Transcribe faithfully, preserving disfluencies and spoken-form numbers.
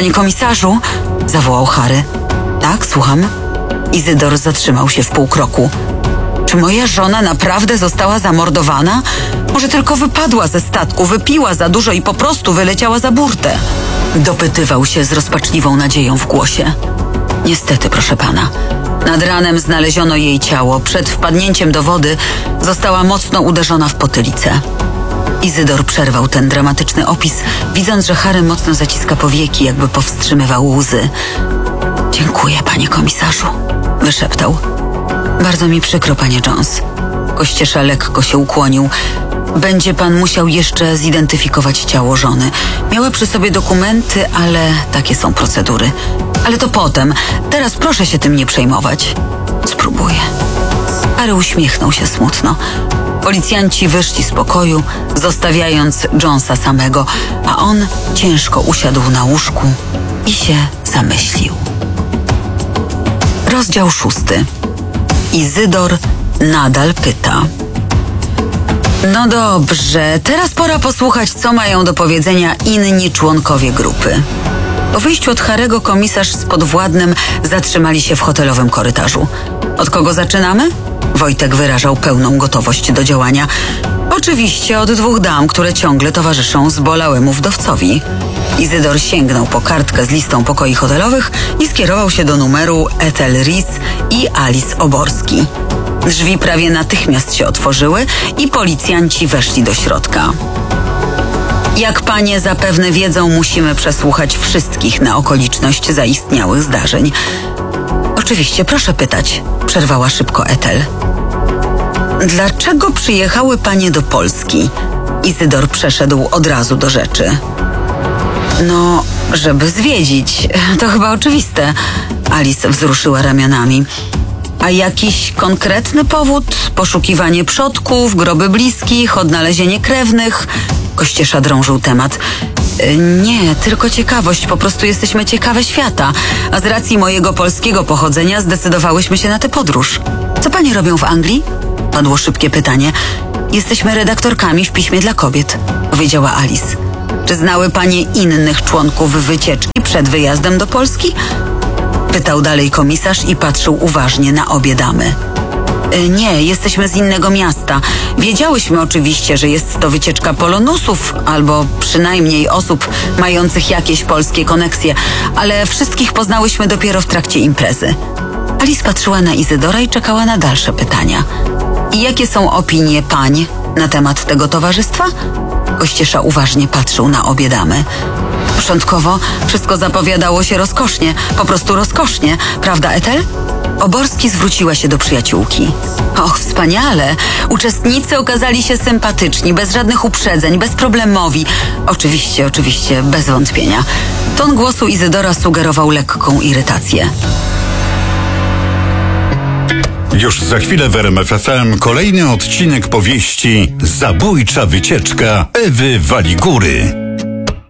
Panie komisarzu, zawołał Harry. Tak, słucham. Izydor zatrzymał się w pół kroku. Czy moja żona naprawdę została zamordowana? Może tylko wypadła ze statku, wypiła za dużo i po prostu wyleciała za burtę? Dopytywał się z rozpaczliwą nadzieją w głosie. Niestety, proszę pana. Nad ranem znaleziono jej ciało. Przed wpadnięciem do wody została mocno uderzona w potylicę. Izydor przerwał ten dramatyczny opis, widząc, że Harry mocno zaciska powieki, jakby powstrzymywał łzy. Dziękuję, panie komisarzu, wyszeptał. Bardzo mi przykro, panie Jones. Kościesza lekko się ukłonił. Będzie pan musiał jeszcze zidentyfikować ciało żony. Miała przy sobie dokumenty, ale takie są procedury. Ale to potem. Teraz proszę się tym nie przejmować. Spróbuję. Harry uśmiechnął się smutno. Policjanci wyszli z pokoju, zostawiając Jonesa samego, a on ciężko usiadł na łóżku i się zamyślił. Rozdział szósty. Izydor nadal pyta. No dobrze, teraz pora posłuchać, co mają do powiedzenia inni członkowie grupy. Po wyjściu od Harego komisarz z podwładnym zatrzymali się w hotelowym korytarzu. Od kogo zaczynamy? Wojtek wyrażał pełną gotowość do działania. Oczywiście od dwóch dam, które ciągle towarzyszą zbolałemu wdowcowi. Izydor sięgnął po kartkę z listą pokoi hotelowych i skierował się do numeru Ethel Rees i Alice Oborski. Drzwi prawie natychmiast się otworzyły i policjanci weszli do środka. Jak panie zapewne wiedzą, musimy przesłuchać wszystkich na okoliczność zaistniałych zdarzeń. Oczywiście, proszę pytać, przerwała szybko Ethel. Dlaczego przyjechały panie do Polski? Izydor przeszedł od razu do rzeczy. No, żeby zwiedzić. To chyba oczywiste. Alice wzruszyła ramionami. A jakiś konkretny powód? Poszukiwanie przodków, groby bliskich, odnalezienie krewnych? Kościesza drążył temat. Nie, tylko ciekawość. Po prostu jesteśmy ciekawe świata. A z racji mojego polskiego pochodzenia zdecydowałyśmy się na tę podróż. Co panie robią w Anglii? Padło szybkie pytanie. Jesteśmy redaktorkami w piśmie dla kobiet, powiedziała Alice. Czy znały panie innych członków wycieczki przed wyjazdem do Polski? Pytał dalej komisarz i patrzył uważnie na obie damy. Nie, jesteśmy z innego miasta. Wiedziałyśmy oczywiście, że jest to wycieczka polonusów, albo przynajmniej osób mających jakieś polskie koneksje, ale wszystkich poznałyśmy dopiero w trakcie imprezy. Alice patrzyła na Izydora i czekała na dalsze pytania. I jakie są opinie pań na temat tego towarzystwa? Kościesza uważnie patrzył na obie damy. Początkowo wszystko zapowiadało się rozkosznie, po prostu rozkosznie, prawda, Ethel? Oborski zwróciła się do przyjaciółki. Och, wspaniale! Uczestnicy okazali się sympatyczni, bez żadnych uprzedzeń, bezproblemowi. Oczywiście, oczywiście, bez wątpienia. Ton głosu Izydora sugerował lekką irytację. Już za chwilę w R M F F M kolejny odcinek powieści Zabójcza wycieczka Ewy Waligury.